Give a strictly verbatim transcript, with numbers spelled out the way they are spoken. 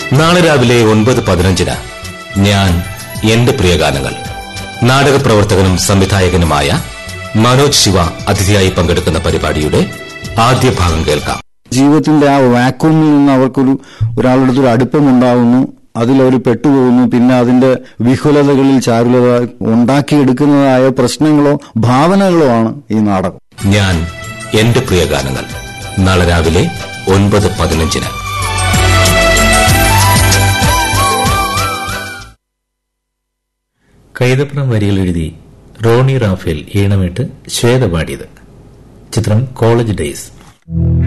നാളെ രാവിലെ ഒൻപത് പതിനഞ്ചിന് ഞാൻ എന്റെ പ്രിയഗാനങ്ങൾ നാടക പ്രവർത്തകനും സംവിധായകനുമായ മനോജ് ശിവ അതിഥിയായി പങ്കെടുക്കുന്ന പരിപാടിയുടെ ആദ്യ ഭാഗം കേൾക്കാം. ജീവിതത്തിന്റെ ആ വാക്യൂമിൽ നിന്ന് അവർക്കൊരു ഒരാളുടെ ഒരു അടുപ്പമുണ്ടാവുന്നു, അതിലവർ പെട്ടുപോകുന്നു. പിന്നെ അതിന്റെ വിഹുലതകളിൽ ചാരുലത ഉണ്ടാക്കിയെടുക്കുന്നതായ പ്രശ്നങ്ങളോ ഭാവനകളോ ആണ് ഈ നാടകം. ഞാൻ എന്റെ പ്രിയഗാനങ്ങൾ നാളെ രാവിലെ ഒൻപത് പതിനഞ്ചിന്. കൈതപ്രം വരികൾ എഴുതി റോണി റാഫേൽ ഈണമിട്ട് ശ്വേത പാടിയത്. ചിത്രം കോളേജ് ഡേയ്സ്.